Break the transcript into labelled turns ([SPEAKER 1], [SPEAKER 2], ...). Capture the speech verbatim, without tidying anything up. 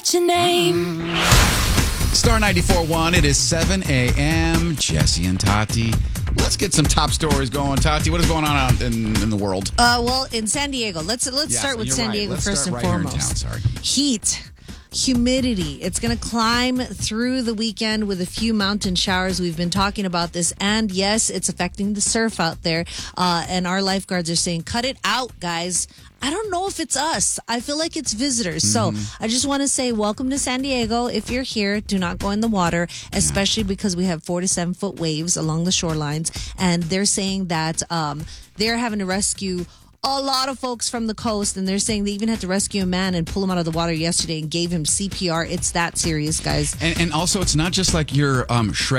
[SPEAKER 1] forget your name.
[SPEAKER 2] Star ninety-four point one, it is seven a.m. Jesse and Tati. Let's get some top stories going. Tati, what is going on out in, in the world?
[SPEAKER 3] Uh, well, in San Diego, let's let's
[SPEAKER 2] Yes,
[SPEAKER 3] start with
[SPEAKER 2] you're
[SPEAKER 3] San
[SPEAKER 2] right.
[SPEAKER 3] Diego
[SPEAKER 2] Let's
[SPEAKER 3] first
[SPEAKER 2] start
[SPEAKER 3] and
[SPEAKER 2] right here in
[SPEAKER 3] foremost.
[SPEAKER 2] town, sorry.
[SPEAKER 3] Heat, humidity. It's going to climb through the weekend with a few mountain showers. We've been talking about this, and yes, it's affecting the surf out there. Uh, and our lifeguards are saying, "Cut it out, guys." I don't know if it's us. I feel like it's visitors. So I just want to say welcome to San Diego. If you're here, do not go in the water, especially because we have four to seven foot waves along the shorelines. And they're saying that um, they're having to rescue a lot of folks from the coast. And they're saying they even had to rescue a man and pull him out of the water yesterday and gave him C P R. It's that serious, guys.
[SPEAKER 2] And, and also, it's not just like you're um, shredding